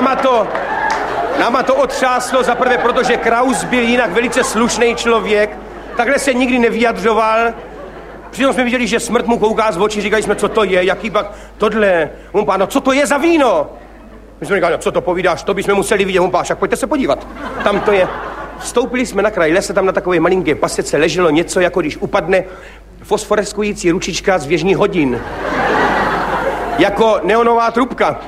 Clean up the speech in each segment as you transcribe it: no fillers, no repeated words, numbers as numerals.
Náma to otřáslo zaprvé, protože Kraus byl jinak velice slušný člověk, takhle se nikdy nevyjadřoval. Přitom jsme viděli, že smrt mu kouká z očí, říkali jsme, co to je, jaký pak tohle. On pá, no co to je za víno? My jsme říkali, no co to povídáš, to bychom museli vidět. On pá, však pojďte se podívat, tam to je. Vstoupili jsme na kraj lesa, tam na takové malinké pasece leželo něco, jako když upadne fosforeskující ručička z věžních hodin. Jako neonová trubka.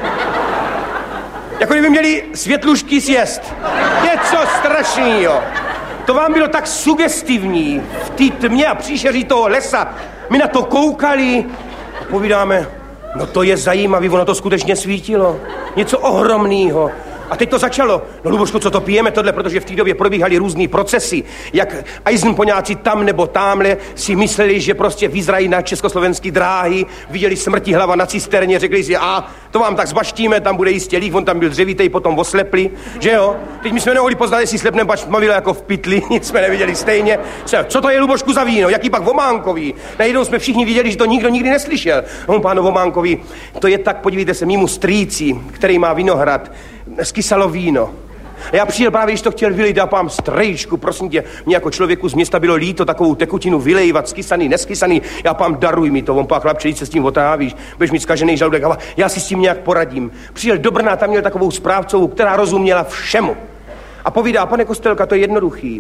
Jako kdyby měli světlušky sjest. Něco strašného. To vám bylo tak sugestivní v té tmě a příšeří toho lesa. My na to koukali a povídáme, no to je zajímavý, ono to skutečně svítilo. Něco ohromného. A teď to začalo. No Lubošku, co to pijeme tohle, protože v té době probíhaly různý procesy. Jak Eisenpoňáci tam nebo tamhle si mysleli, že prostě vyzrají na československý dráhy, viděli smrti hlava na cisterně, řekli si, a to vám tak zbaštíme, tam bude jistě líh, on tam byl dřevitej, potom oslepli, že jo? Teď my jsme nemohli poznat, jestli slepnem, pač tmavilo jako v pytli, nic jsme neviděli stejně. Co to je, Lubošku, za víno? Jaký pak vománkový? Najednou jsme všichni viděli, že to nikdo nikdy neslyšel. No, páno vománkový, to je tak, podívejte se, mému strýci, který má vinohrad, skysalo víno. A já přijel právě, když to chtěl vylejt, a pám, strejčku, prosím tě, mě jako člověku z města bylo líto takovou tekutinu vylejvat, skysaný, neskysaný, já pám, daruj mi to, on pá, chlapče, se s tím otrávíš, budeš mít zkažený žaludek, a já si s tím nějak poradím. Přijel do Brna, tam měl takovou správcovou, která rozuměla všemu. A povídá, pane Kostelka, to je jednoduchý.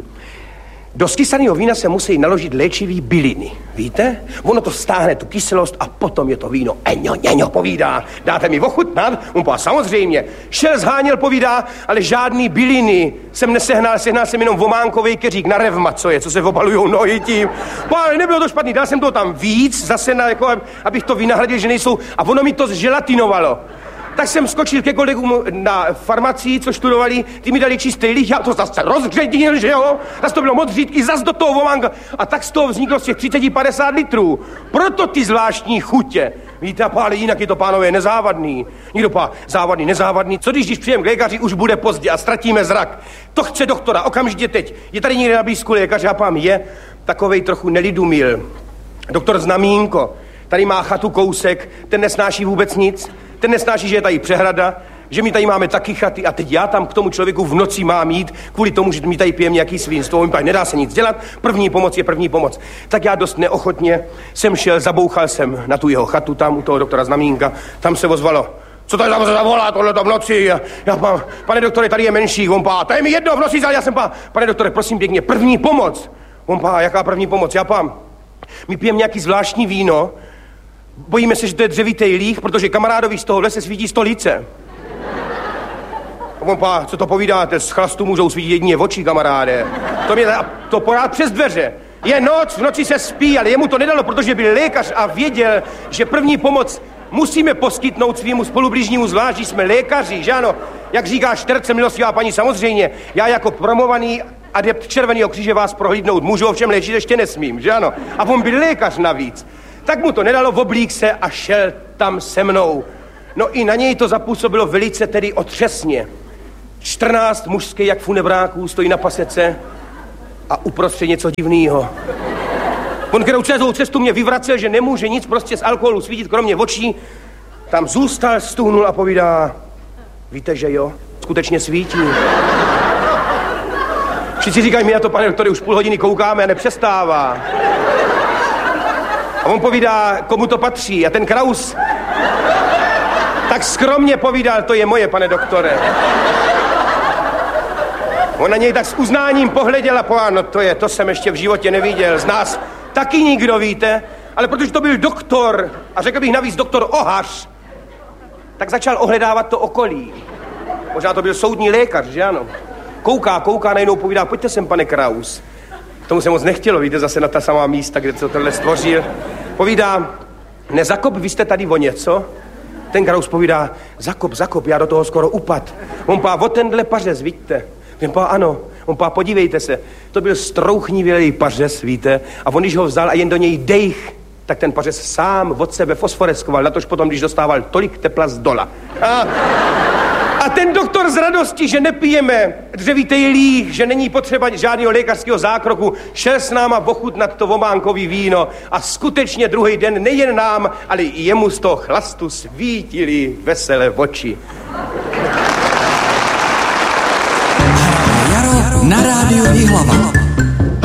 Do skysaného vína se musí naložit léčivý byliny, víte? Ono to stáhne tu kyselost a potom je to víno. Eňo, povídá, dáte mi ochutnat? On pá, samozřejmě. Šel, zháněl, povídá, ale žádný byliny jsem nesehnal, sehnal jsem jenom vománkovej keřík na revma, co se obalujou nohy tím. Pá, ale nebylo to špatný, dal jsem to tam víc, zase jako, abych to vynahradil, že nejsou, a ono mi to zželatinovalo. Tak jsem skočil ke kolegům na farmacii, co študovali, ty mi dali čistý líh, já to zase rozředil, že jo? Zase to bylo moc řídký, zase do toho vománka. A tak z toho vzniklo z těch 30-50 litrů. Proto ty zvláštní chutě. Víte, ale jinak je to, pánové, nezávadný. Nikdo pá, závadný, nezávadný. Co když přijem k lékaři, už bude pozdě a ztratíme zrak. To chce doktora, okamžitě teď. Je tady někde na blízku lékař, a pám, je takovej trochu nelidumil. Doktor Znamínko, tady má chatu kousek, ten nesnáší vůbec nic. Ten nesnáší, že je tady přehrada, že my tady máme taky chaty a teď já tam k tomu člověku v noci mám jít kvůli tomu, že my tady pijeme nějaký svinstvo. On pak nedá se nic dělat, první pomoc je první pomoc. Tak já dost neochotně jsem šel, zabouchal jsem na tu jeho chatu tam u toho doktora Znamínka, tam se ozvalo. Co tady zavolá tohleto v noci? Já pán, pane doktore, tady je menší. On pá, to je mi jedno v noci, já jsem pán, pane doktore, prosím pěkně, první pomoc. On pá, jaká první pomoc? Já pán, my pijeme nějaký zvláštní víno. Bojíme se, že to je dřevitej líh, protože kamarádovi z tohohle se svítí stolice. Opa, co to povídáte? Z chlastu můžou svítit jedině oči, kamaráde. To porád přes dveře. Je noc, v noci se spí, ale jemu to nedalo, protože byl lékař a věděl, že první pomoc musíme poskytnout svýmu spolubližnímu, zvlášť, jsme lékaři, že ano? Jak říká Šterce, milostivá paní, samozřejmě, já jako promovaný adept Červeného kříže vás prohlídnout můžu, ovšem léčit ještě nesmím, že ano? A on byl lékař navíc. Tak mu to nedalo, oblík se a šel tam se mnou. No i na něj to zapůsobilo velice tedy otřesně. 14 mužských jak funebráků stojí na pasece a uprostřed něco divného. On kterou celou cestu mě vyvracel, že nemůže nic prostě z alkoholu svítit kromě očí. Tam zůstal, stuhnul a povídá, víte, že jo, skutečně svítí. Všichni říkají, my na to, pane doktore, už půl hodiny koukáme a nepřestává. A on povídá, komu to patří. A ten Kraus tak skromně povídal, to je moje, pane doktore. On na něj tak s uznáním pohleděl a povedal, no to jsem ještě v životě neviděl. Z nás taky nikdo, víte. Ale protože to byl doktor, a řekl bych navíc doktor Ohař, tak začal ohledávat to okolí. Možná to byl soudní lékař, že ano. Kouká, najednou povídá, pojďte sem, pane Kraus. Tomu se moc nechtělo, víte, zase na ta samá místa, kde se tohle stvořil. Povídá, nezakop, vy jste tady o něco? Ten Kraus povídá, zakop, já do toho skoro upad. On pá, o tenhle pařez, vidíte? On pá, ano. On pá, podívejte se, to byl strouchnivělý pařez, víte? A on, když ho vzal a jen do něj dejch, tak ten pařez sám od sebe fosforeskoval, natož potom, když dostával tolik tepla z dola. A ten doktor z radosti, že nepijeme dřevitej líh, že není potřeba žádného lékařského zákroku, šel s náma ochutnat to vománkový víno a skutečně druhý den nejen nám, ale i jemu z toho chlastu svítili veselé oči. na rádiu Jihlava.